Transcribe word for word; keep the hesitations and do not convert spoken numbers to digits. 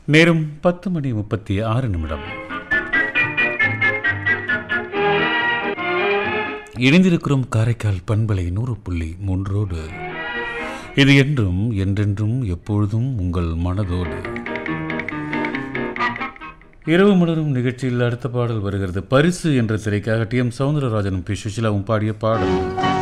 நேரம் பத்து மணி முப்பத்தி ஆறு நிமிடம். இணைந்திருக்கிறோம் காரைக்கால் பண்பலை நூறு புள்ளி மூன்றோடு. இது என்றும் என்றென்றும் எப்பொழுதும் உங்கள் மனதோடு. இரவு மலரும் நிகழ்ச்சியில் அடுத்த பாடல் வருகிறது. பரிசு என்ற திரைக்காக டி எம் சௌந்தரராஜனும் பி சுஷிலாவும் பாடிய பாடல்.